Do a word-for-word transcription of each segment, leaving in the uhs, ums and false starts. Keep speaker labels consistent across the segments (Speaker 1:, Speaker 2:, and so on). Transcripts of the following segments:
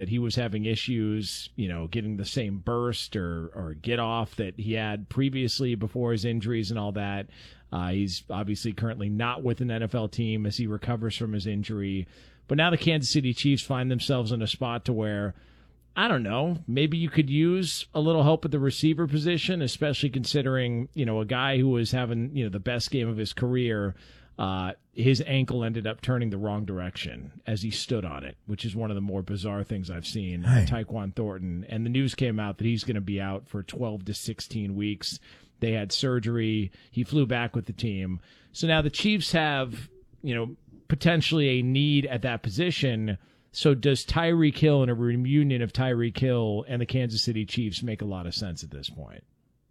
Speaker 1: that he was having issues, you know, getting the same burst or, or get off that he had previously before his injuries and all that. Uh, he's obviously currently not with an N F L team as he recovers from his injury. But now the Kansas City Chiefs find themselves in a spot to where, I don't know, maybe you could use a little help at the receiver position, especially considering, you know, a guy who was having, you know, the best game of his career. Uh, his ankle ended up turning the wrong direction as he stood on it, which is one of the more bizarre things I've seen.
Speaker 2: Hey.
Speaker 1: Tyquan Thornton. And the news came out that he's going to be out for twelve to sixteen weeks. They had surgery. He flew back with the team. So now the Chiefs have, you know, potentially a need at that position. So does Tyreek Hill and a reunion of Tyreek Hill and the Kansas City Chiefs make a lot of sense at this point?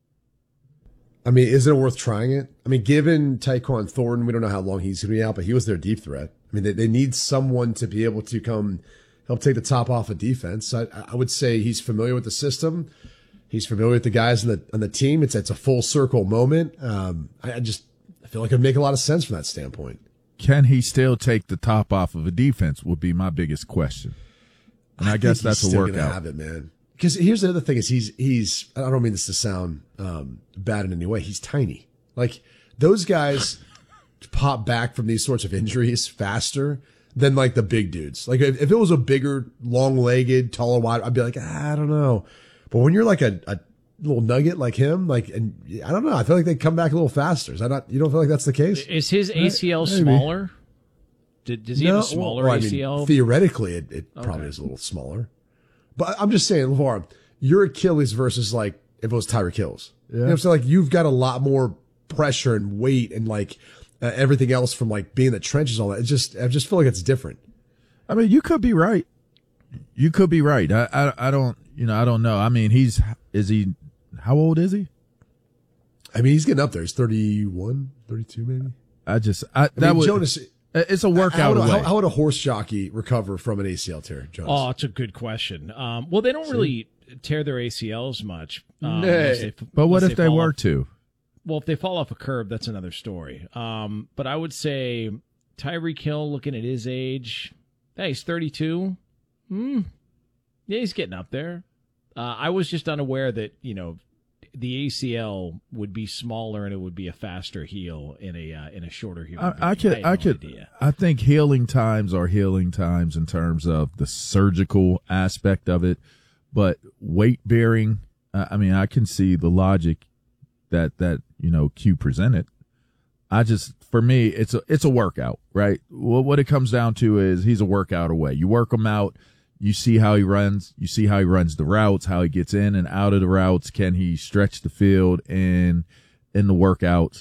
Speaker 3: I mean, isn't it worth trying it? I mean, given Tyquan Thornton, we don't know how long he's going to be out, but he was their deep threat. I mean, they, they need someone to be able to come help take the top off of defense. I, I would say he's familiar with the system. He's familiar with the guys on the on the team. It's it's a full circle moment. Um, I, I just I feel like it would make a lot of sense from that standpoint.
Speaker 2: Can he still take the top off of a defense would be my biggest question. And I, I guess that's
Speaker 3: he's
Speaker 2: a
Speaker 3: still
Speaker 2: workout.
Speaker 3: Gonna have it, man. Because here's the other thing is he's he's I don't mean this to sound um, bad in any way. He's tiny. Like those guys pop back from these sorts of injuries faster than like the big dudes. Like if, if it was a bigger, long-legged, taller, wide, I'd be like, ah, I don't know. But when you're like a, a little nugget like him, like, and I don't know, I feel like they come back a little faster. Is that not? You don't feel like that's the case?
Speaker 1: Is his A C L
Speaker 3: Maybe.
Speaker 1: smaller? Did, does he
Speaker 3: no,
Speaker 1: have a smaller
Speaker 3: well, I
Speaker 1: A C L?
Speaker 3: mean, theoretically, it, it
Speaker 1: Okay.
Speaker 3: probably is a little smaller. But I'm just saying, LeVar, your Achilles versus like if it was Tyreek Hill's.
Speaker 2: Yeah.
Speaker 3: You know what I'm saying? Like you've got a lot more pressure and weight and like uh, everything else from like being in the trenches, all that. It's just, I just feel like it's different.
Speaker 2: I mean, you could be right. You could be right. I, I, I don't, you know, I don't know. I mean, he's, is he, how old is he?
Speaker 3: I mean, he's getting up there. He's thirty-one, thirty-two maybe.
Speaker 2: I just, I,
Speaker 3: I
Speaker 2: that
Speaker 3: mean,
Speaker 2: would,
Speaker 3: Jonas,
Speaker 2: it's a workout
Speaker 3: how,
Speaker 2: away.
Speaker 3: how, how would a horse jockey recover from an A C L tear, Jonas?
Speaker 1: Oh, it's a good question. Um, well, they don't really tear their A C Ls much. Um,
Speaker 3: Nay.
Speaker 1: unless they-
Speaker 2: but what
Speaker 1: unless
Speaker 2: if they
Speaker 1: fall
Speaker 2: were
Speaker 1: off-
Speaker 2: to?
Speaker 1: Well, if they fall off a curb, that's another story. Um, but I would say Tyreek Hill, looking at his age, hey, he's thirty-two. Hmm. Yeah, he's getting up there. Uh, I was just unaware that, you know, the A C L would be smaller and it would be a faster heal in a uh, in a shorter human being.
Speaker 2: I, I could,
Speaker 1: had
Speaker 2: I,
Speaker 1: no
Speaker 2: could,
Speaker 1: idea.
Speaker 2: I think healing times are healing times in terms of the surgical aspect of it, but weight bearing, uh, I mean, I can see the logic that, that, you know, Q presented. I just, for me, it's a, it's a workout, right? Well, what it comes down to is he's a workout away. You work him out. You see how he runs. You see how he runs the routes, how he gets in and out of the routes. Can he stretch the field in, in the workouts?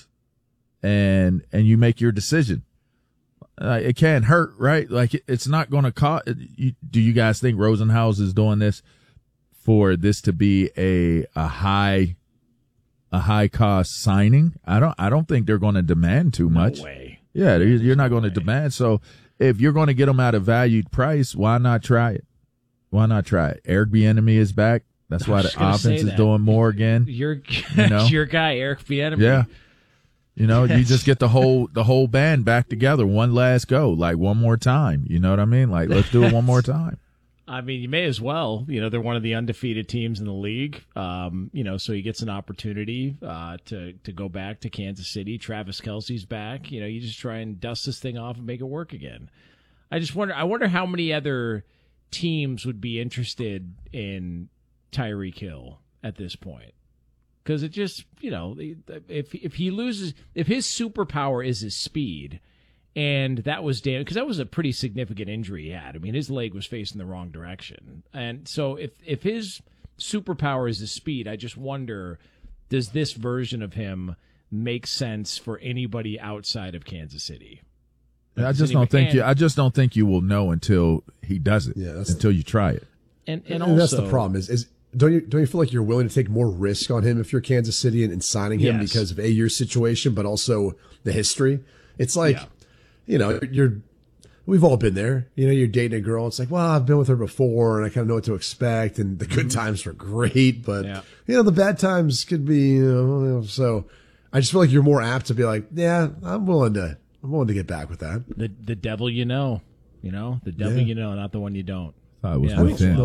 Speaker 2: And, and you make your decision. Uh, it can't hurt, right? Like it, it's not going to cost. You, do you guys think Rosenhaus is doing this for this to be a, a high, a high cost signing? I don't, I don't think they're going to demand too much.
Speaker 1: No way.
Speaker 2: Yeah. You're, you're not going to
Speaker 1: way.
Speaker 2: demand. So if you're going to get them at a valued price, why not try it? Why not try it? Eric Bieniemy is back. That's
Speaker 1: I
Speaker 2: why
Speaker 1: was
Speaker 2: the
Speaker 1: gonna say
Speaker 2: offense is
Speaker 1: that.
Speaker 2: doing more again.
Speaker 1: Your,
Speaker 2: You know?
Speaker 1: your guy, Eric Bieniemy.
Speaker 2: Yeah. You know, you just get the whole the whole band back together. One last go, like one more time. You know what I mean? Like let's do it one more time.
Speaker 1: I mean, you may as well. You know, they're one of the undefeated teams in the league. Um, you know, so he gets an opportunity uh, to to go back to Kansas City. Travis Kelce's back. You know, you just try and dust this thing off and make it work again. I just wonder. I wonder how many other teams would be interested in Tyreek Hill at this point. Because it just, you know, if if he loses, if his superpower is his speed, and that was damn, because that was a pretty significant injury he had. I mean, his leg was facing the wrong direction, and so if if his superpower is his speed, I just wonder, does this version of him make sense for anybody outside of Kansas City?
Speaker 2: I just don't think you. I just don't think you will know until he does it.
Speaker 3: Yeah, that's
Speaker 2: until you try it.
Speaker 1: And
Speaker 3: And,
Speaker 1: and, also
Speaker 3: that's the problem is is don't you don't you feel like you're willing to take more risk on him if you're Kansas City and, and signing him
Speaker 1: Yes.
Speaker 3: because of a your situation, but also the history? It's like,
Speaker 1: Yeah.
Speaker 3: you know, you're we've all been there. You know, you're dating a girl. It's like, well, I've been with her before, and I kind of know what to expect. And the good times were great, but
Speaker 1: Yeah.
Speaker 3: you know, the bad times could be. You know, so I just feel like you're more apt to be like, yeah, I'm willing to. I'm willing to get back with that.
Speaker 1: the the devil you know, you know, the devil
Speaker 3: Yeah.
Speaker 1: you know, not the one you don't.
Speaker 2: I was
Speaker 1: Yeah,
Speaker 2: with
Speaker 1: I
Speaker 2: him.